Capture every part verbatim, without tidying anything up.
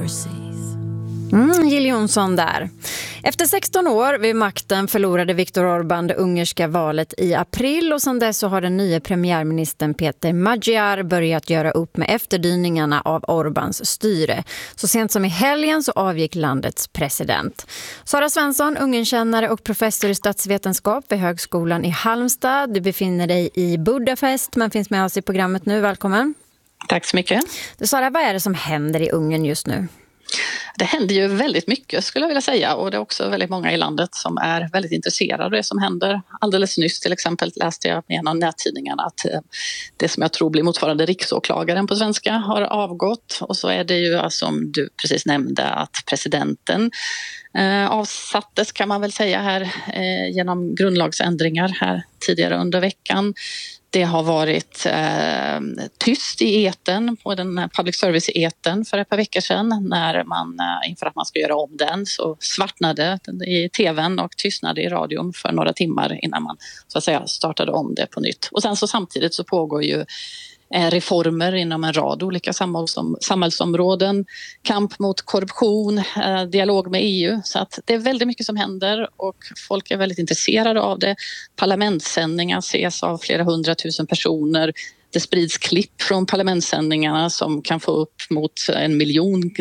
Mercies. Mm, Jill Johnson där. Efter sexton år vid makten förlorade Viktor Orbán det ungerska valet i april och sedan dess så har den nya premiärministern Peter Magyar börjat göra upp med efterdyningarna av Orbáns styre. Så sent som i helgen så avgick landets president. Sara Svensson, ungenkännare och professor i statsvetenskap vid Högskolan i Halmstad. Du befinner dig i Budapest men finns med oss i programmet nu. Välkommen. Tack så mycket. Du, Sara, vad är det som händer i Ungern just nu? Det händer ju väldigt mycket skulle jag vilja säga, och det är också väldigt många i landet som är väldigt intresserade av det som händer. Alldeles nyss till exempel läste jag i en av nättidningarna att det som jag tror blir motsvarande riksåklagaren på svenska har avgått, och så är det ju som du precis nämnde att presidenten eh, avsattes kan man väl säga här eh, genom grundlagsändringar här tidigare under veckan. Det har varit eh, tyst i eten på den public service i eten för ett par veckor sedan när man eh, inför att man ska göra om den så svartnade i tvn och tystnade i radion för några timmar innan man så att säga startade om det på nytt. Och sen så samtidigt så pågår ju reformer inom en rad olika samhällsområden, kamp mot korruption, dialog med E U. Så att det är väldigt mycket som händer och folk är väldigt intresserade av det. Parlamentssändningar ses av flera hundratusen personer. Det sprids klipp från parlamentssändningarna som kan få upp mot en miljon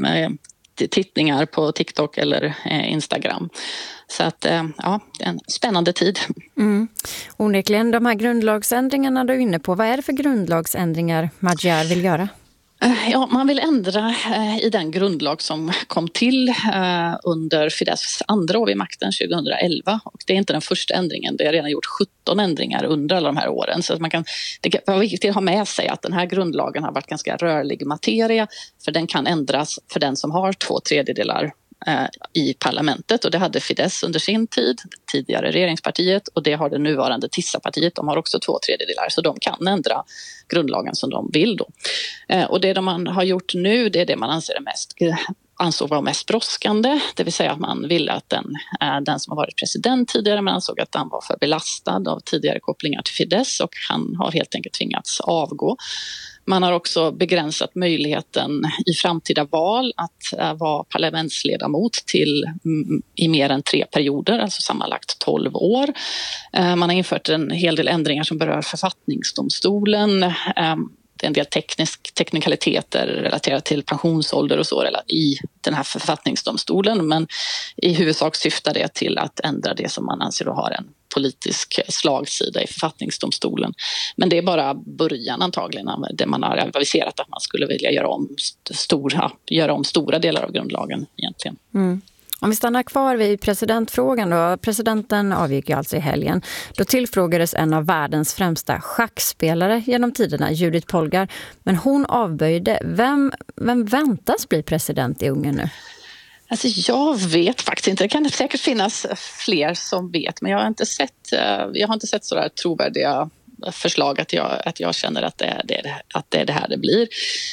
tittningar på TikTok eller Instagram. Så att ja, det är en spännande tid. Mm. Onekligen, de här grundlagsändringarna du är inne på, vad är det för grundlagsändringar Magyar vill göra? Ja, man vill ändra i den grundlag som kom till under Fidesz andra år vid makten tjugohundraelva. Och det är inte den första ändringen, det har redan gjort sjutton ändringar under alla de här åren. Så att man kan, det är viktigt att ha med sig att den här grundlagen har varit ganska rörlig materia, för den kan ändras för den som har två tredjedelar i parlamentet, och det hade Fidesz under sin tid, tidigare regeringspartiet, och det har det nuvarande Tissa-partiet, de har också två tredjedelar, så de kan ändra grundlagen som de vill då. Och det man har gjort nu, det är det man anser är mest ansåg var mest brådskande, det vill säga att man ville att den, den som har varit president tidigare, man ansåg att han var för belastad av tidigare kopplingar till Fidesz och han har helt enkelt tvingats avgå. Man har också begränsat möjligheten i framtida val att äh, vara parlamentsledamot till mm, i mer än tre perioder, alltså sammanlagt tolv år. Äh, man har infört en hel del ändringar som berör författningsdomstolen. Äh, det är en del teknisk, teknikaliteter relaterat till pensionsålder och så i den här författningsdomstolen, men i huvudsak syftar det till att ändra det som man anser då har en politisk slagsida i författningsdomstolen. Men det är bara början antagligen av det man har aviserat att man skulle vilja göra om stora, göra om stora delar av grundlagen egentligen. Mm. Om vi stannar kvar vid presidentfrågan då. Presidenten avgick ju alltså i helgen. Då tillfrågades en av världens främsta schackspelare genom tiderna, Judith Polgar. Men hon avböjde. Vem, vem väntas bli president i Ungern nu? Alltså jag vet faktiskt inte. Det kan säkert finnas fler som vet. Men jag har inte sett, jag har inte sett sådär trovärdiga förslag att jag, att jag känner att det, det, att det är det här det blir.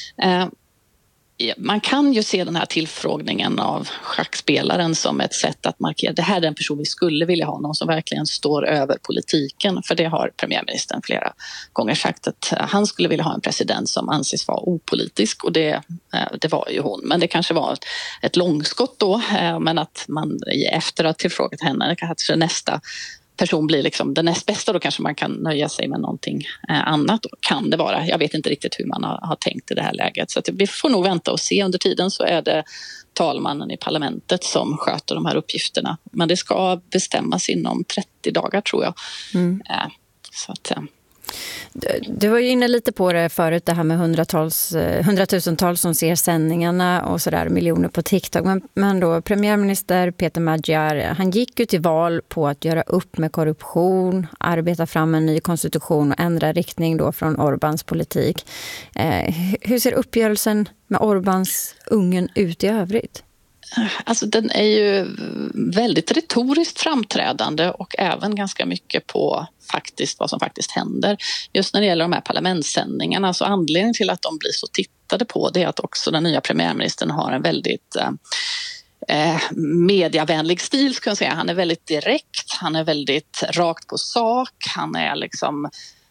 Man kan ju se den här tillfrågningen av schackspelaren som ett sätt att markera det här är den person vi skulle vilja ha, någon som verkligen står över politiken, för det har premiärministern flera gånger sagt att han skulle vilja ha en president som anses vara opolitisk, och det, det var ju hon, men det kanske var ett, ett långskott då, men att man efter att tillfrågat henne kanske nästa person blir liksom den näst bästa, då kanske man kan nöja sig med någonting eh, annat. Då kan det vara. Jag vet inte riktigt hur man har, har tänkt i det här läget. Så att vi får nog vänta och se. Under tiden så är det talmannen i parlamentet som sköter de här uppgifterna. Men det ska bestämmas inom trettio dagar tror jag. Mm. Eh, så att... Eh. Du, du var ju inne lite på det förut, det här med hundratals, hundratusentals som ser sändningarna och sådär, miljoner på TikTok. Men, men då premiärminister Peter Magyar, han gick ju till val på att göra upp med korruption, arbeta fram en ny konstitution och ändra riktning då från Orbáns politik. Eh, hur ser uppgörelsen med Orbáns Ungern ut i övrigt? Alltså den är ju väldigt retoriskt framträdande och även ganska mycket på faktiskt vad som faktiskt händer. Just när det gäller de här parlamentssändningarna, så anledningen till att de blir så tittade på, det är att också den nya premiärministern har en väldigt eh, mediavänlig stil, ska jag säga. Han är väldigt direkt, han är väldigt rakt på sak, han är liksom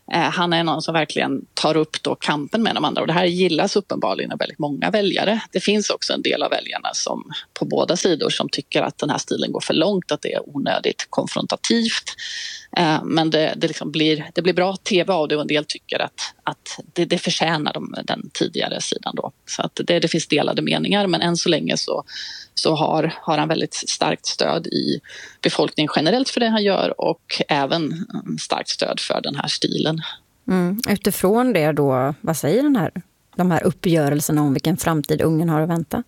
eh, han är någon som verkligen tar upp då kampen med de andra, och det här gillas uppenbarligen av väldigt många väljare. Det finns också en del av väljarna som på båda sidor som tycker att den här stilen går för långt, att det är onödigt konfrontativt. Eh, men det, det, liksom blir, det blir bra tv av det, och en del tycker att, att det, det förtjänar de, den tidigare sidan då. Så att det, det finns delade meningar, men än så länge så, så har, har han väldigt starkt stöd i befolkningen generellt för det han gör, och även starkt stöd för den här stilen. Mm. Utifrån det då, vad säger den här, de här uppgörelserna om vilken framtid Ungern har att vänta?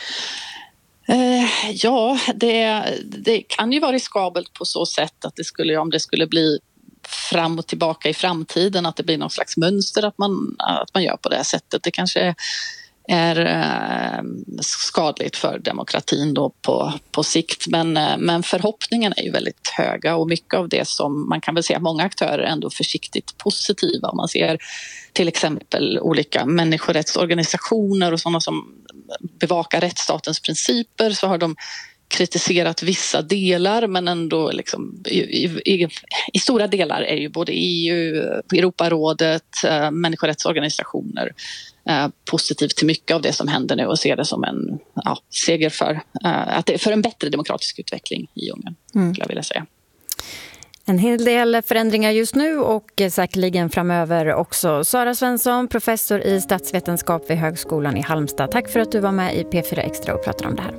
Eh, ja, det, det kan ju vara riskabelt på så sätt att det skulle, om det skulle bli fram och tillbaka i framtiden, att det blir någon slags mönster att man, att man gör på det här sättet. Det kanske är eh, skadligt för demokratin då på, på sikt, men, eh, men förhoppningen är ju väldigt höga, och mycket av det som man kan väl säga många aktörer är ändå försiktigt positiva. Om man ser till exempel olika människorättsorganisationer och sådana som bevakar rättsstatens principer, så har de kritiserat vissa delar, men ändå liksom i, i, i stora delar är ju både E U, Europarådet, äh, människorättsorganisationer äh, positivt till mycket av det som händer nu, och ser det som en ja, seger för, äh, att det, för en bättre demokratisk utveckling i Ungern, mm. skulle jag vilja säga. En hel del förändringar just nu och säkerligen framöver också. Sara Svensson, professor i statsvetenskap vid Högskolan i Halmstad. Tack för att du var med i P fyra Extra och pratade om det här.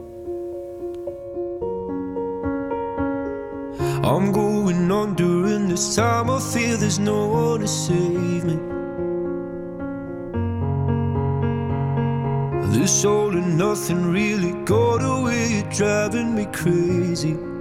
I'm going on during this time. I feel there's no one to save me. This all and nothing really got away, you're driving me crazy.